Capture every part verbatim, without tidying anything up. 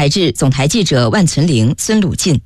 台制总台记者万存玲、孙鲁进。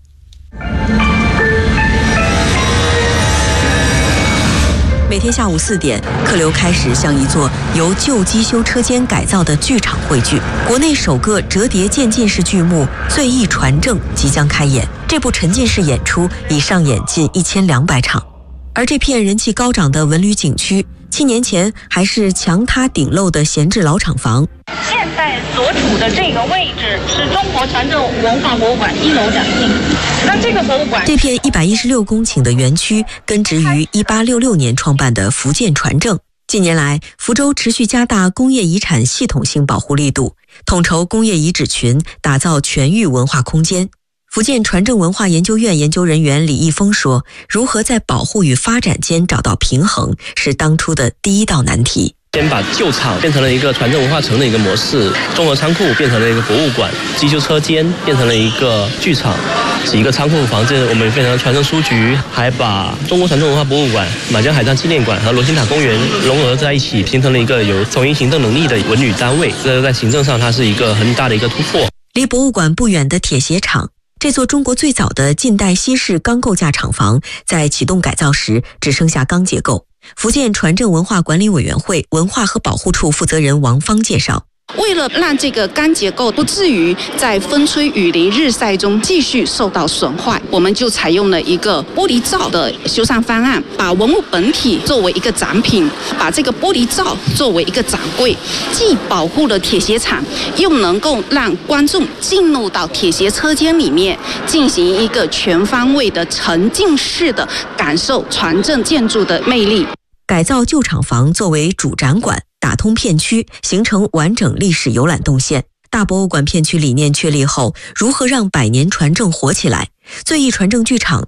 每天下午四点，客流开始向一座由旧机修车间改造的剧场汇聚。国内首个折叠渐进式剧目《醉意传证》即将开演。这部沉浸式演出已上演近一千两百场。而这片人气高涨的文旅景区，七年前还是墙塌顶漏的闲置老厂房。 现在所处的这个位置是中国传政文化博物馆一楼展厅。那这个博物馆， 这片一百一十六公顷的园区根植于一八六六年创办的福建传政。近年来，福州持续加大工业遗产系统性保护力度，统筹工业遗址群，打造全域文化空间。福建传政文化研究院研究人员李义峰说，如何在保护与发展间找到平衡，是当初的第一道难题。 先把旧厂变成了一个传政文化城的一个模式，综合仓库变成了一个博物馆，机修车间变成了一个剧场，几个仓库房子我们变成了传政书局，还把中国传政文化博物馆、满江海战纪念馆和罗兴塔公园融合在一起，形成了一个有统一行政能力的文旅单位。这在行政上它是一个很大的一个突破。 离博物馆不远的铁鞋厂，这座中国最早的近代西式钢构架厂房，在启动改造时只剩下钢结构。福建传政文化管理委员会文化和保护处负责人王芳介绍， 为了让这个钢结构不至于在风吹雨淋日晒中继续受到损坏，我们就采用了一个玻璃罩的修缮方案，把文物本体作为一个展品，把这个玻璃罩作为一个展柜，既保护了铁鞋厂，又能够让观众进入到铁鞋车间里面，进行一个全方位的沉浸式的感受传政建筑的魅力。 改造旧厂房作为主展馆，打通片区，形成完整历史游览动线。大博物馆片区理念确立后，如何让百年传政活起来？醉意传政剧场